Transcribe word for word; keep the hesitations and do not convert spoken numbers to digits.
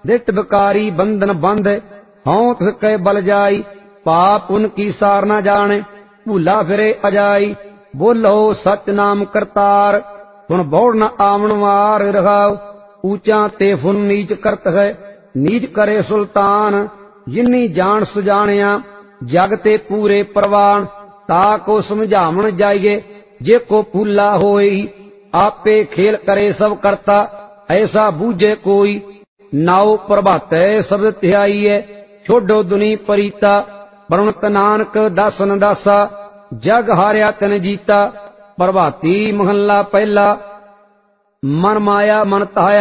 दिट विकारी बंधन बंध हों तिस कै बल जाई पाप उनकी सार न जाने भूला फिरे अजाई बोलो सच नाम करतार सुन बोड़ न आमन वार रहाव ऊंचा ते फुन नीच करत है नीच करे सुल्तान जिन्नी जान सुजानिया जग ते पूरे प्रवान ताको समझावन जाइए जे को फूला होई आपे खेल करे सब करता ऐसा बूझे कोई नाव प्रभाते शब्द ध्याई है छोड़ो दुनी परीता परमत नानक दासन दासा जग हारिया तन जीता प्रभाती महला पहला मन माया मन ताया